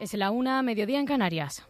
Es la 1, mediodía en Canarias.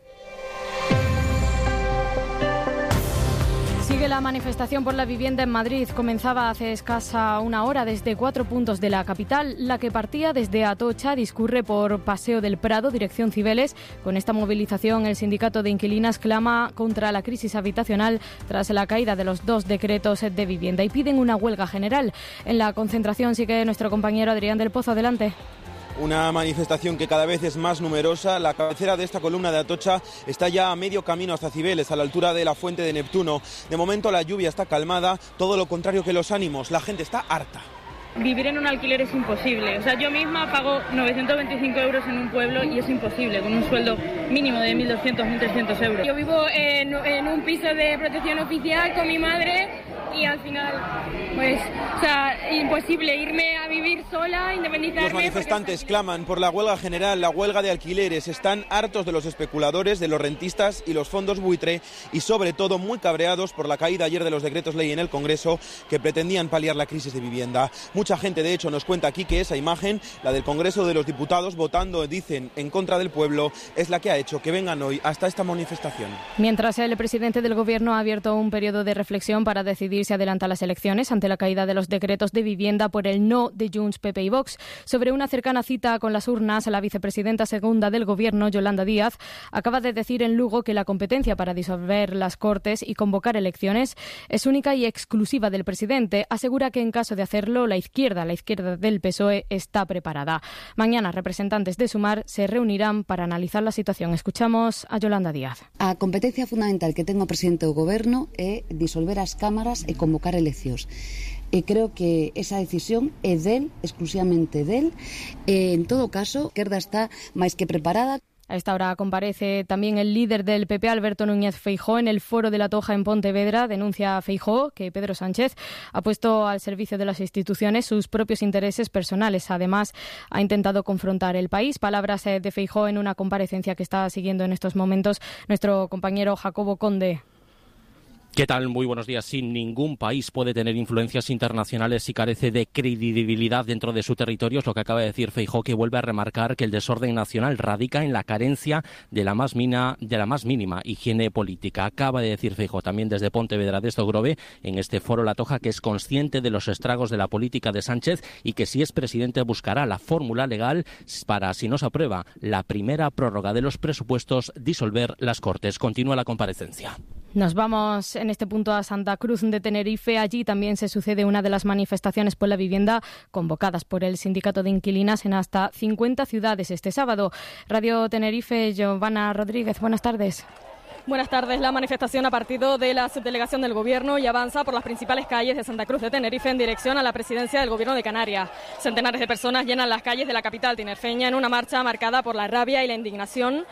Sigue la manifestación por la vivienda en Madrid. Comenzaba hace escasa una hora desde 4 puntos de la capital. La que partía desde Atocha discurre por Paseo del Prado, dirección Cibeles. Con esta movilización, el sindicato de inquilinas clama contra la crisis habitacional tras la caída de los 2 decretos de vivienda y piden una huelga general. En la concentración sigue nuestro compañero Adrián del Pozo. Adelante. Una manifestación que cada vez es más numerosa. La cabecera de esta columna de Atocha está ya a medio camino hasta Cibeles, a la altura de la Fuente de Neptuno. De momento la lluvia está calmada, todo lo contrario que los ánimos. La gente está harta. Vivir en un alquiler es imposible. O sea, yo misma pago 925 euros en un pueblo y es imposible, con un sueldo mínimo de 1.200, 1.300 euros. Yo vivo en un piso de protección oficial con mi madre y al final, pues, o sea, imposible irme a vivir sola, independizarme. Los manifestantes claman por la huelga general, la huelga de alquileres. Están hartos de los especuladores, de los rentistas y los fondos buitre y sobre todo muy cabreados por la caída ayer de los decretos ley en el Congreso que pretendían paliar la crisis de vivienda. Mucha gente, de hecho, nos cuenta aquí que esa imagen, la del Congreso de los Diputados votando, dicen, en contra del pueblo, es la que ha hecho que vengan hoy hasta esta manifestación. Mientras el presidente del Gobierno ha abierto un periodo de reflexión para decidir si adelanta las elecciones ante la caída de los decretos de vivienda por el no de Junts, PP y Vox. Sobre una cercana cita con las urnas, la vicepresidenta segunda del Gobierno, Yolanda Díaz, acaba de decir en Lugo que la competencia para disolver las Cortes y convocar elecciones es única y exclusiva del presidente. Asegura que en caso de hacerlo, la izquierda del PSOE está preparada. Mañana, representantes de Sumar se reunirán para analizar la situación. Escuchamos a Yolanda Díaz. A competencia fundamental que ten o presidente do Goberno é disolver as cámaras e convocar eleccións. E creo que esa decisión é del, exclusivamente del. En todo caso, a esquerda está máis que preparada. A esta hora comparece también el líder del PP, Alberto Núñez Feijóo, en el Foro de la Toja en Pontevedra. Denuncia Feijóo que Pedro Sánchez ha puesto al servicio de las instituciones sus propios intereses personales. Además, ha intentado confrontar el país. Palabras de Feijóo en una comparecencia que está siguiendo en estos momentos nuestro compañero Jacobo Conde. ¿Qué tal? Muy buenos días. Sin ningún país puede tener influencias internacionales si carece de credibilidad dentro de su territorio. Es lo que acaba de decir Feijóo, que vuelve a remarcar que el desorden nacional radica en la carencia de la más mínima higiene política. Acaba de decir Feijóo también desde Pontevedra de Estogrove, en este foro La Toja, que es consciente de los estragos de la política de Sánchez y que si es presidente buscará la fórmula legal para, si no se aprueba la primera prórroga de los presupuestos, disolver las Cortes. Continúa la comparecencia. Nos vamos en este punto a Santa Cruz de Tenerife. Allí también se sucede una de las manifestaciones por la vivienda convocadas por el sindicato de inquilinas en hasta 50 ciudades este sábado. Radio Tenerife, Giovanna Rodríguez, buenas tardes. Buenas tardes. La manifestación ha partido de la subdelegación del Gobierno y avanza por las principales calles de Santa Cruz de Tenerife en dirección a la presidencia del Gobierno de Canarias. Centenares de personas llenan las calles de la capital tinerfeña en una marcha marcada por la rabia y la indignación.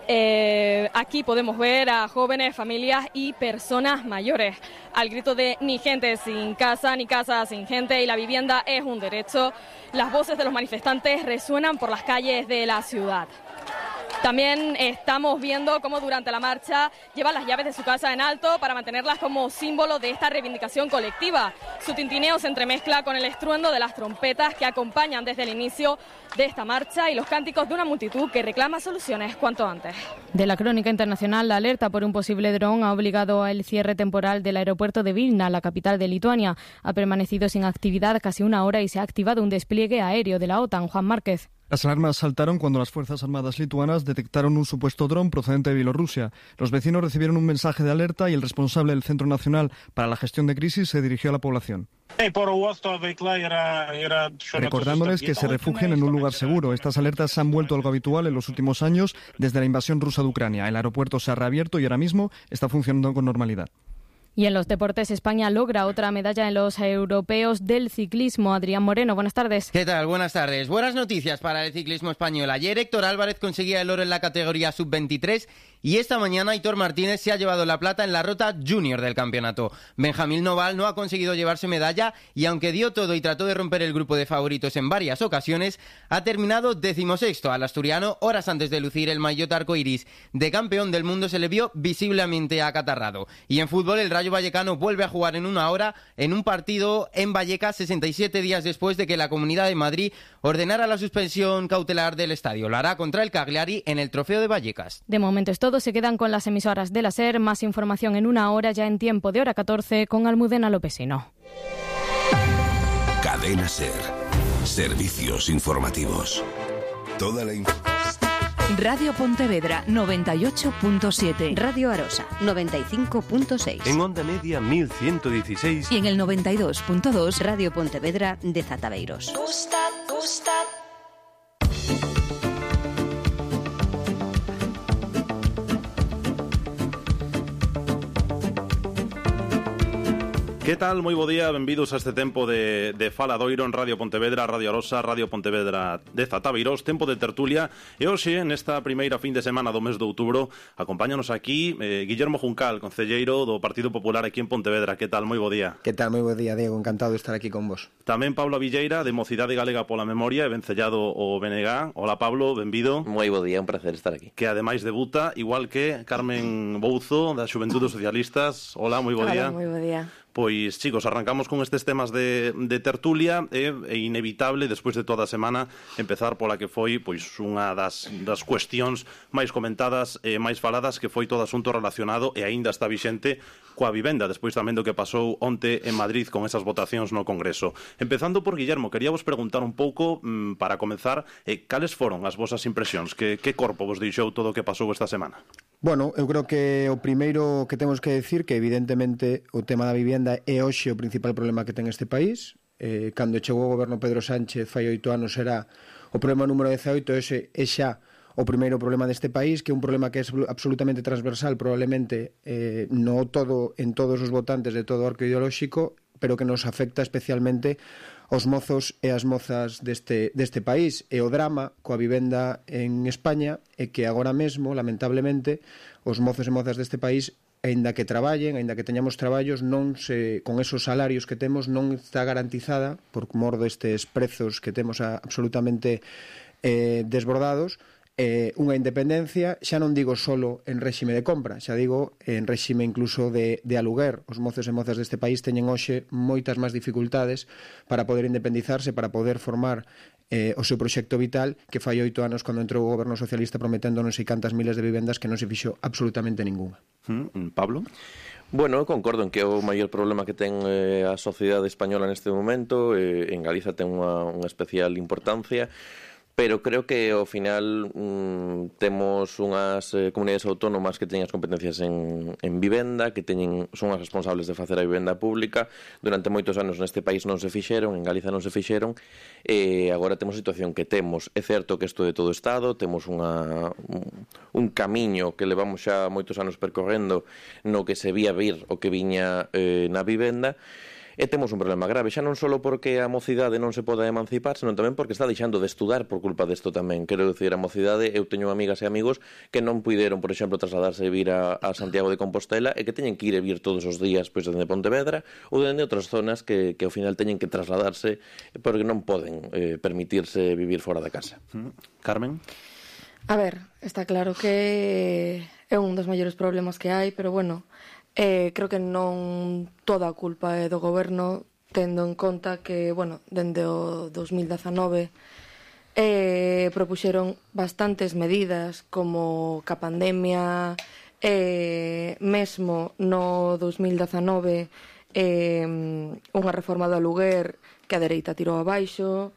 Aquí podemos ver a jóvenes, familias y personas mayores al grito de ni gente sin casa, ni casa sin gente, y la vivienda es un derecho. Las voces de los manifestantes resuenan por las calles de la ciudad. También estamos viendo cómo durante la marcha llevan las llaves de su casa en alto para mantenerlas como símbolo de esta reivindicación colectiva. Su tintineo se entremezcla con el estruendo de las trompetas que acompañan desde el inicio de esta marcha y los cánticos de una multitud que reclama soluciones cuanto antes. De la crónica internacional, la alerta por un posible dron ha obligado al cierre temporal del aeropuerto de Vilna, la capital de Lituania. Ha permanecido sin actividad casi una hora y se ha activado un despliegue aéreo de la OTAN. Juan Márquez. Las alarmas saltaron cuando las Fuerzas Armadas lituanas detectaron un supuesto dron procedente de Bielorrusia. Los vecinos recibieron un mensaje de alerta y el responsable del Centro Nacional para la Gestión de Crisis se dirigió a la población. Recordándoles que se refugien en un lugar seguro. Estas alertas se han vuelto algo habitual en los últimos años desde la invasión rusa de Ucrania. El aeropuerto se ha reabierto y ahora mismo está funcionando con normalidad. Y en los deportes, España logra otra medalla en los europeos del ciclismo. Adrián Moreno, buenas tardes. ¿Qué tal? Buenas tardes. Buenas noticias para el ciclismo español. Ayer Héctor Álvarez conseguía el oro en la categoría sub-23 y esta mañana Aitor Martínez se ha llevado la plata en la ruta junior del campeonato. Benjamín Noval no ha conseguido llevarse medalla y aunque dio todo y trató de romper el grupo de favoritos en varias ocasiones, ha terminado 16º. Al asturiano, horas antes de lucir el maillot arcoiris de campeón del mundo, se le vio visiblemente acatarrado. Y en fútbol, el Rayo Rayo Vallecano vuelve a jugar en una hora en un partido en Vallecas 67 días después de que la Comunidad de Madrid ordenara la suspensión cautelar del estadio. Lo hará contra el Cagliari en el Trofeo de Vallecas. De momento es todo. Se quedan con las emisoras de la SER. Más información en una hora, ya en tiempo de hora 14, con Almudena Lopesino. Cadena SER. Servicios informativos. Toda la Radio Pontevedra 98.7, Radio Arosa 95.6, en onda media 1116 y en el 92.2 Radio Pontevedra de Zataveiros. Que tal? Moi bo día, benvidos a este tempo de Faladoiro en Radio Pontevedra, Radio Arosa, Radio Pontevedra de Zataveiros, tempo de tertulia. E hoxe, nesta primeira fin de semana do mes de outubro, acompáñanos aquí Guillermo Juncal, concelleiro do Partido Popular aquí en Pontevedra. Que tal? Moi bo día. Que tal? Moi bo día, Diego, encantado de estar aquí con vos. Tamén Pablo Villeira, de Mocidade Galega pola Memoria, e vencellado o BNG. Hola Pablo, benvido. Moi bo día, un placer estar aquí. Que ademais debuta, igual que Carmen Bouzo, da Xuventude Socialistas. Hola, moi bo día. Hola, moi bo día. Pois, chicos, arrancamos con estes temas de tertulia. É inevitable, despois de toda a semana, empezar pola que foi pois unha das cuestións máis comentadas e máis faladas, que foi todo asunto relacionado e aínda está vixente coa vivenda, despois tamén do que pasou onte en Madrid con esas votacións no Congreso. Empezando por Guillermo, quería vos preguntar un pouco, para comenzar, cales foron as vosas impresións? Que corpo vos deixou todo o que pasou esta semana? Bueno, eu creo que o primeiro que temos que decir que evidentemente o tema da vivenda é hoxe o principal problema que ten este país. Cando chegou o goberno Pedro Sánchez fai 8 anos era o problema número 18, ese é xa o primeiro problema deste país, que é un problema que é absolutamente transversal, probablemente no todo en todos os votantes de todo o arco ideolóxico, pero que nos afecta especialmente aos mozos e as mozas deste país. E o drama coa vivenda en España é que agora mesmo, lamentablemente, os mozos e mozas deste país, aínda que traballen, aínda que teñamos traballos, con esos salarios que temos, non está garantizada, por mor destes prezos que temos absolutamente desbordados, unha independencia, xa non digo solo en réxime de compra, xa digo en réxime incluso de aluguer. Os mozos e mozas deste país teñen hoxe moitas máis dificultades para poder independizarse, para poder formar o seu proxecto vital, que fai 8 anos cando entrou o goberno socialista prometendo non sei cantas miles de vivendas que non se fixo absolutamente ninguna. Pablo? Bueno, concordo en que o maior problema que ten a sociedade española neste momento, en Galiza ten unha especial importancia, pero creo que ao final temos unhas comunidades autónomas que teñen as competencias en vivenda, que son as responsables de facer a vivenda pública. Durante moitos anos neste país non se fixeron, en Galiza non se fixeron, e agora temos a situación que temos. É certo que isto é todo Estado, temos un camiño que levamos xa moitos anos percorrendo no que se vía vir o que viña na vivenda, e temos un problema grave, xa non só porque a mocidade non se poda emancipar, senón tamén porque está deixando de estudar por culpa desto tamén. Quero dicir, a mocidade, eu teño amigas e amigos que non puideron, por exemplo, trasladarse e vir a Santiago de Compostela e que teñen que ir e vir todos os días pois dende Pontevedra ou dende outras zonas que ao final teñen que trasladarse porque non poden permitirse vivir fora da casa. Carmen? A ver, está claro que é un dos maiores problemas que hai, pero bueno, creo que non toda a culpa é do goberno, tendo en conta que, bueno, dende o 2019 propuxeron bastantes medidas como ca pandemia, mesmo no 2019 unha reforma do aluguer que a dereita tirou abaixo.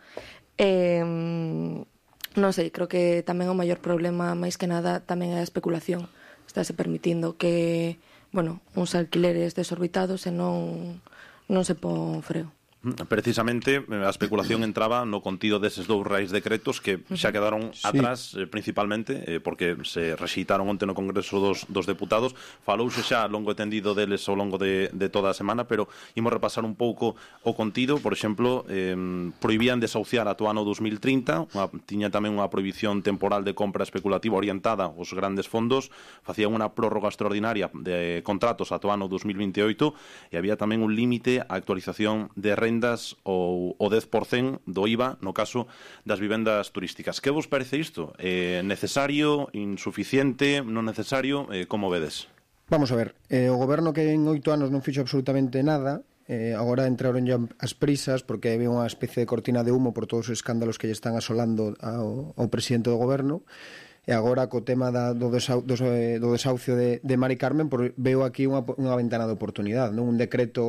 Non sei, creo que tamén o maior problema, máis que nada, tamén é a especulación. Estáse permitindo que uns alquileres desorbitados e non se pon freo. Precisamente a especulación entraba no contido deses dous reis decretos que xa quedaron atrás, principalmente porque se rexeitaron onte no Congreso dos Deputados. Falouse xa longo e tendido deles ao longo de toda a semana, pero imos repasar un pouco o contido. Por exemplo, prohibían desahuciar ata o ano 2030, tiña tamén unha prohibición temporal de compra especulativa orientada aos grandes fondos, facían unha prórroga extraordinaria de contratos ata o ano 2028 e había tamén un límite á actualización de rendas ou o 10% do IVA no caso das vivendas turísticas. Que vos parece isto? Necesario? Insuficiente? Non necesario? Como vedes? Vamos a ver, o goberno que en 8 anos non fixo absolutamente nada, agora entraron ya as prisas porque había unha especie de cortina de humo por todos os escándalos que lle están asolando ao presidente do goberno, e agora co tema do desahucio de Mari Carmen veo aquí unha ventana de oportunidade, non? Un decreto